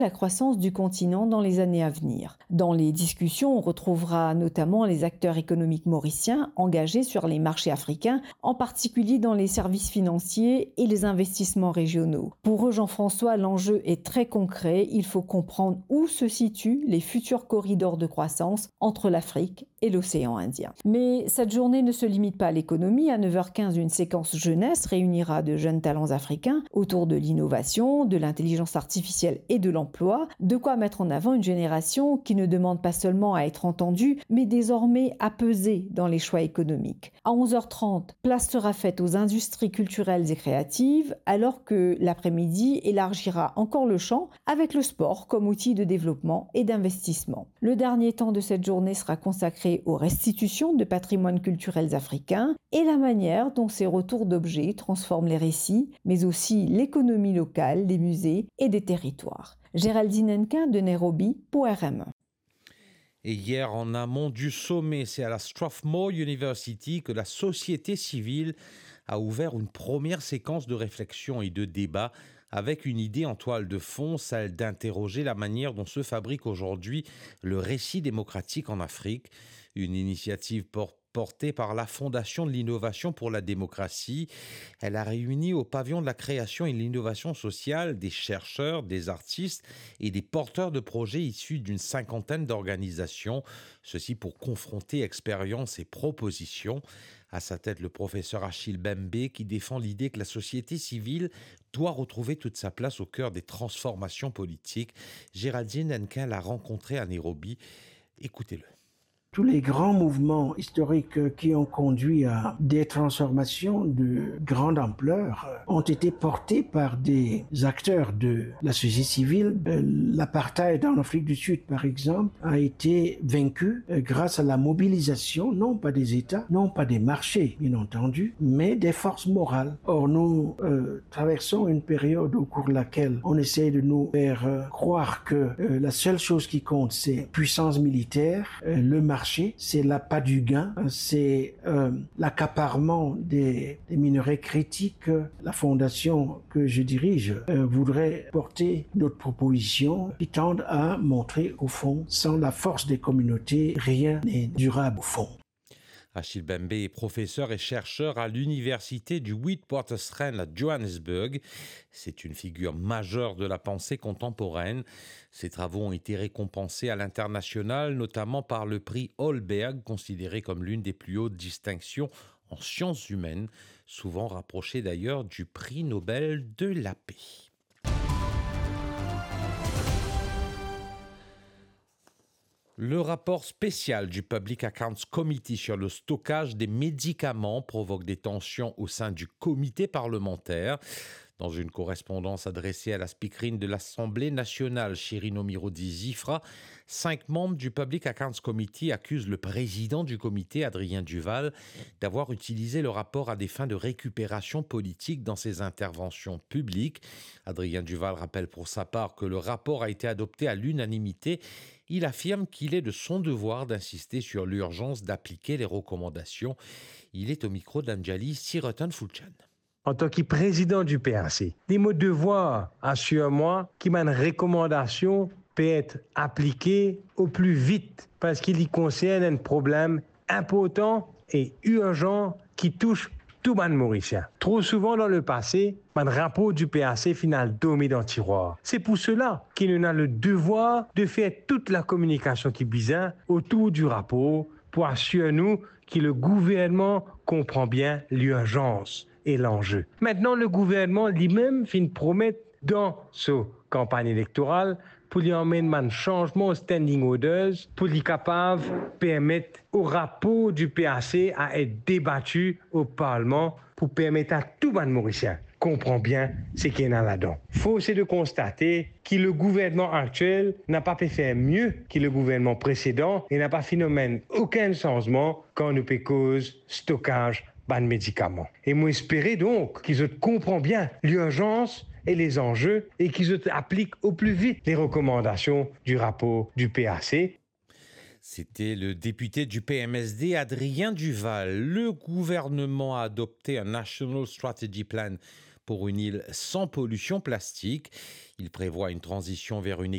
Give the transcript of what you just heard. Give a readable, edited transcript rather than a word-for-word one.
la croissance du continent dans les années à venir. Dans les discussions, on retrouvera notamment les acteurs économiques mauriciens engagés sur les marchés africains, en particulier dans les services financiers et les investissements régionaux. Pour eux, Jean-François, l'enjeu est très concret. Il faut comprendre où se situent les futurs corridors de croissance entre l'Afrique et l'océan Indien. Mais cette journée ne se limite pas à l'économie. À 9h15, une séquence jeunesse réunira de jeunes talents africains autour de l'innovation, de l'intelligence artificielle et de l'emploi. De quoi mettre en avant une génération qui ne demande pas seulement à être entendue, mais désormais à peser dans les choix économiques. À 11h30, place sera faite aux industries culturelles et créatives, alors que l'après-midi élargira encore le champ avec le sport comme outil de développement et d'investissement. Le dernier temps de cette journée sera consacré aux restitutions de patrimoines culturels africains et la manière dont ces retours d'objets transforment les récits, mais aussi l'économie locale, des musées et des territoires. Géraldine Hennequin de Nairobi pour RM1. Et hier, en amont du sommet, c'est à la Strathmore University que la société civile a ouvert une première séquence de réflexion et de débat avec une idée en toile de fond, celle d'interroger la manière dont se fabrique aujourd'hui le récit démocratique en Afrique. Une initiative portée par la Fondation de l'innovation pour la démocratie. Elle a réuni au pavillon de la création et de l'innovation sociale des chercheurs, des artistes et des porteurs de projets issus d'une cinquantaine d'organisations, ceci pour confronter expériences et propositions. À sa tête, le professeur Achille Bembe qui défend l'idée que la société civile doit retrouver toute sa place au cœur des transformations politiques. Géraldine Hennequin l'a rencontré à Nairobi. Écoutez-le. Tous les grands mouvements historiques qui ont conduit à des transformations de grande ampleur ont été portés par des acteurs de la société civile. L'apartheid en Afrique du Sud, par exemple, a été vaincu grâce à la mobilisation, non pas des États, non pas des marchés, bien entendu, mais des forces morales. Or, nous traversons une période au cours de laquelle on essaie de nous faire croire que la seule chose qui compte, c'est puissance militaire, le marché, c'est l'appât du gain, c'est l'accaparement des minerais critiques. La fondation que je dirige voudrait porter d'autres propositions qui tendent à montrer au fond, sans la force des communautés, rien n'est durable au fond. Achille Bembe est professeur et chercheur à l'université du Witwatersrand à Johannesburg. C'est une figure majeure de la pensée contemporaine. Ses travaux ont été récompensés à l'international, notamment par le prix Holberg, considéré comme l'une des plus hautes distinctions en sciences humaines, souvent rapproché d'ailleurs du prix Nobel de la paix. Le rapport spécial du Public Accounts Committee sur le stockage des médicaments provoque des tensions au sein du comité parlementaire. Dans une correspondance adressée à la speakerine de l'Assemblée nationale, Shirin Omirodi Zifra, 5 membres du Public Accounts Committee accusent le président du comité, Adrien Duval, d'avoir utilisé le rapport à des fins de récupération politique dans ses interventions publiques. Adrien Duval rappelle pour sa part que le rapport a été adopté à l'unanimité. Il affirme qu'il est de son devoir d'insister sur l'urgence d'appliquer les recommandations. Il est au micro d'Anjali Sirotan-Fulchan. En tant que président du PAC, des mots de devoir, assure-moi, que ma recommandation peut être appliquée au plus vite parce qu'il y concerne un problème important et urgent qui touche tout le monde mauricien. Trop souvent dans le passé, le rapport du PAC final dormi dans le tiroir. C'est pour cela qu'il a le devoir de faire toute la communication qui besoin autour du rapport pour assurer nous que le gouvernement comprend bien l'urgence et l'enjeu. Maintenant, le gouvernement lui-même fait une promesse dans sa campagne électorale pour lui emmener un changement aux standing orders, pour lui capable permettre au rapport du PAC à être débattu au Parlement pour permettre à tout le monde mauricien comprend bien ce qu'il y a là-dedans. Force est de constater que le gouvernement actuel n'a pas pu faire mieux que le gouvernement précédent et n'a pas phénomène aucun changement quand nous peut cause stockage de médicaments. Et moi espérer donc qu'ils comprennent bien l'urgence et les enjeux et qu'ils appliquent au plus vite les recommandations du rapport du PAC. C'était le député du PMSD, Adrien Duval. Le gouvernement a adopté un National Strategy Plan pour une île sans pollution plastique. Il prévoit une transition vers une